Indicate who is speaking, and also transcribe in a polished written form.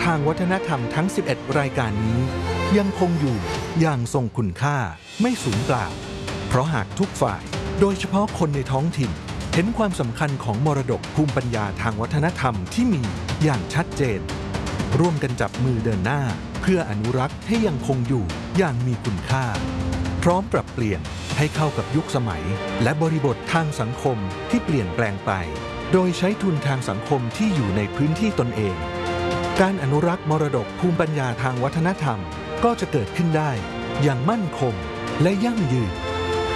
Speaker 1: ทางวัฒนธรรมทั้ง 11 รายการนี้ยังคงอยู่อย่างทรงคุณค่าไม่สูญเปล่าเพราะหากทุกฝ่ายโดยเฉพาะคนในท้องถิ่นเห็นความสำคัญของมรดกภูมิปัญญาทางวัฒนธรรมที่มีอย่างชัดเจนร่วมกันจับมือเดินหน้าเพื่ออนุรักษ์ให้ยังคงอยู่อย่างมีคุณค่าพร้อมปรับเปลี่ยนให้เข้ากับยุคสมัยและบริบททางสังคมที่เปลี่ยนแปลงไปโดยใช้ทุนทางสังคมที่อยู่ในพื้นที่ตนเองการอนุรักษ์มรดกภูมิปัญญาทางวัฒนธรรมก็จะเกิดขึ้นได้อย่างมั่นคงและยั่งยืน